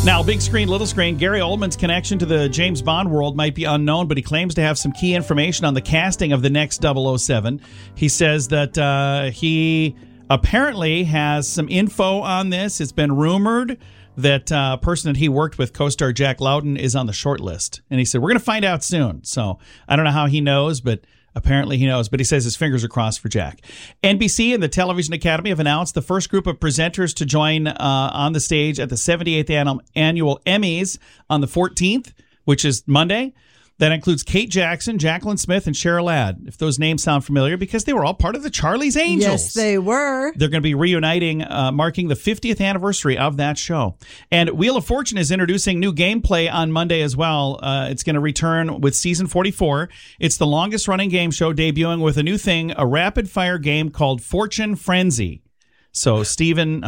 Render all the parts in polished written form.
Now, big screen, little screen, Gary Oldman's connection to the James Bond world might be unknown, but he claims to have some key information on the casting of the next 007. He says that he apparently has some info on this. It's been rumored that a person that he worked with, co-star Jack Lowden, is on the short list. And he said, we're going to find out soon. So I don't know how he knows, but apparently he knows, but he says his fingers are crossed for Jack. NBC and the Television Academy have announced the first group of presenters to join on the stage at the 78th Annual Emmys on the 14th, which is Monday. That includes Kate Jackson, Jacqueline Smith, and Cheryl Ladd, if those names sound familiar, because they were all part of the Charlie's Angels. Yes, they were. They're going to be reuniting, marking the 50th anniversary of that show. And Wheel of Fortune is introducing new gameplay on Monday as well. It's going to return with Season 44. It's the longest-running game show, debuting with a new thing, a rapid-fire game called Fortune Frenzy. So Ryan,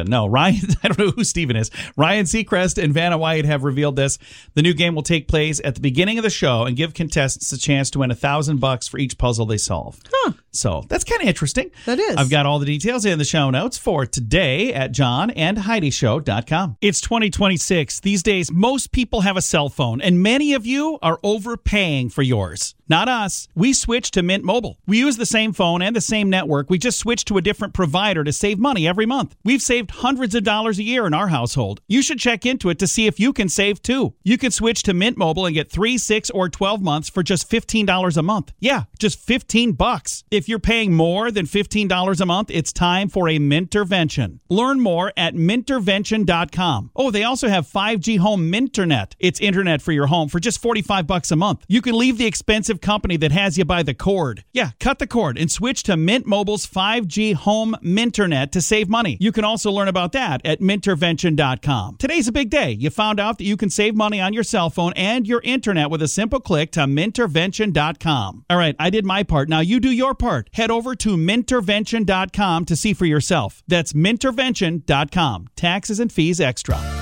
I don't know who Steven is. Ryan Seacrest and Vanna White have revealed this. The new game will take place at the beginning of the show and give contestants a chance to win $1,000 for each puzzle they solve. Huh. So that's kind of interesting. That is. I've got all the details in the show notes for today at johnandheidishow.com. It's 2026. These days, most people have a cell phone, and many of you are overpaying for yours. Not us. We switched to Mint Mobile. We use the same phone and the same network. We just switched to a different provider to save money every month. We've saved hundreds of dollars a year in our household. You should check into it to see if you can save too. You can switch to Mint Mobile and get 3, 6, or 12 months for just $15 a month. Yeah, just $15. If you're paying more than $15 a month, it's time for a Mintervention. Learn more at Mintervention.com. Oh, they also have 5G Home Minternet. It's internet for your home for just $45 a month. You can leave the expensive company that has you by the cord. Yeah, cut the cord and switch to Mint Mobile's 5G Home Minternet to save money. You can also learn about that at Mintervention.com. Today's a big day. You found out that you can save money on your cell phone and your internet with a simple click to Mintervention.com. All right, I did my part. Now you do your part. Head over to Mintervention.com to see for yourself. That's Mintervention.com. Taxes and fees extra.